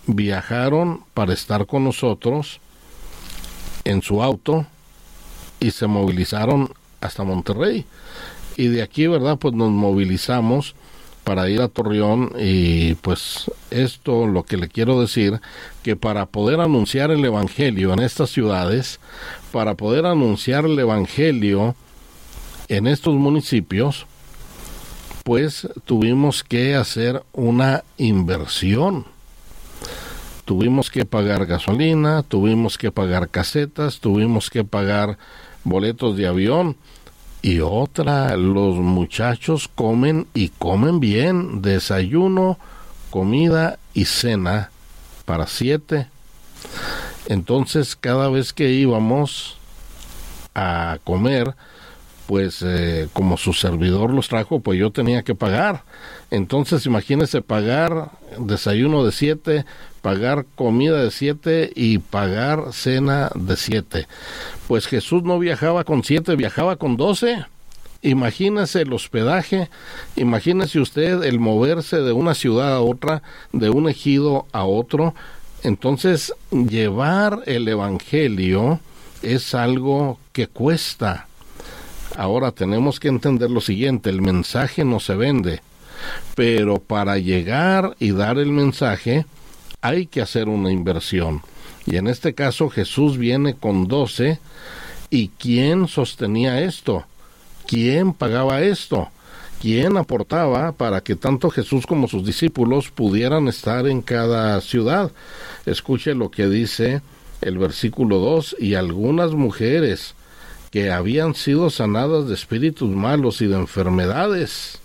viajaron para estar con nosotros en su auto y se movilizaron hasta Monterrey. Y de aquí, ¿verdad? Pues nos movilizamos para ir a Torreón, y pues esto lo que le quiero decir, que para poder anunciar el evangelio en estas ciudades, para poder anunciar el evangelio en estos municipios, pues tuvimos que hacer una inversión. Tuvimos que pagar gasolina, tuvimos que pagar casetas, tuvimos que pagar boletos de avión. Y otra, los muchachos comen y comen bien, desayuno, comida y cena para 7. Entonces, cada vez que íbamos a comer, pues como su servidor los trajo, pues yo tenía que pagar. Entonces, imagínese pagar desayuno de 7, pagar comida de 7 y pagar cena de 7. Pues Jesús no viajaba con 7, viajaba con 12. Imagínese el hospedaje, imagínese usted el moverse de una ciudad a otra, de un ejido a otro. Entonces, llevar el evangelio es algo que cuesta. Ahora tenemos que entender lo siguiente: el mensaje no se vende, pero para llegar y dar el mensaje hay que hacer una inversión. Y en este caso Jesús viene con 12, ¿y quién sostenía esto? ¿Quién pagaba esto? ¿Quién aportaba para que tanto Jesús como sus discípulos pudieran estar en cada ciudad? Escuche lo que dice el versículo 2: y algunas mujeres que habían sido sanadas de espíritus malos y de enfermedades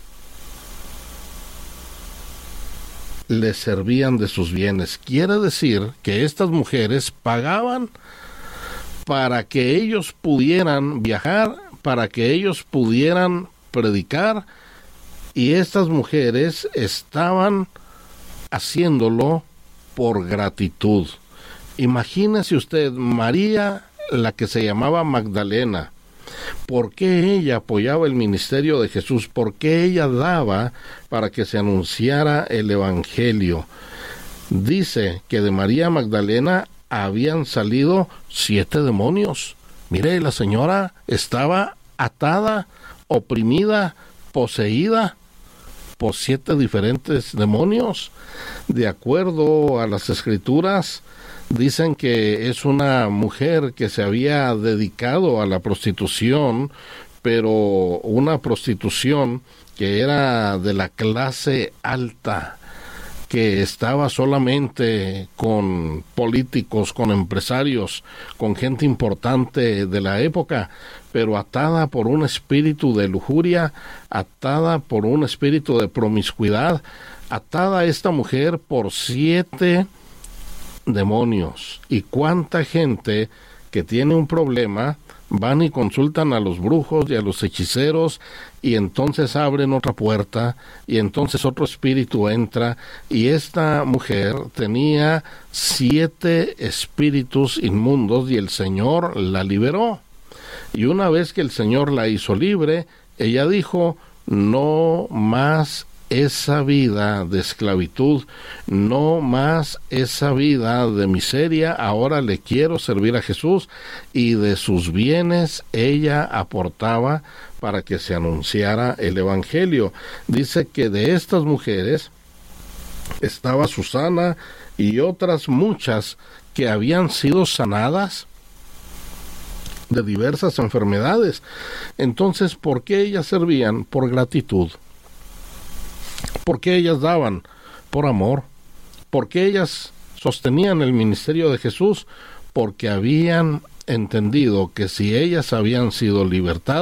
les servían de sus bienes. Quiere decir que estas mujeres pagaban para que ellos pudieran viajar, para que ellos pudieran predicar, y estas mujeres estaban haciéndolo por gratitud. Imagínese usted, María, la que se llamaba Magdalena, ¿por qué ella apoyaba el ministerio de Jesús? ¿Por qué ella daba para que se anunciara el evangelio? Dice que de María Magdalena habían salido 7 demonios. Mire, la señora estaba atada, oprimida, poseída por 7 diferentes demonios. De acuerdo a las escrituras, dicen que es una mujer que se había dedicado a la prostitución, pero una prostitución que era de la clase alta, que estaba solamente con políticos, con empresarios, con gente importante de la época, pero atada por un espíritu de lujuria, atada por un espíritu de promiscuidad, atada esta mujer por 7 demonios. Y cuánta gente que tiene un problema van y consultan a los brujos y a los hechiceros, y entonces abren otra puerta y entonces otro espíritu entra, y esta mujer tenía 7 espíritus inmundos y el Señor la liberó. Y una vez que el Señor la hizo libre, ella dijo: no más esa vida de esclavitud, no más esa vida de miseria, ahora le quiero servir a Jesús. Y de sus bienes ella aportaba para que se anunciara el evangelio. Dice que de estas mujeres estaba Susana y otras muchas que habían sido sanadas de diversas enfermedades. Entonces, ¿por qué ellas servían? Por gratitud. ¿Por qué ellas daban? Por amor. ¿Por qué ellas sostenían el ministerio de Jesús? Porque habían entendido que si ellas habían sido libertadas,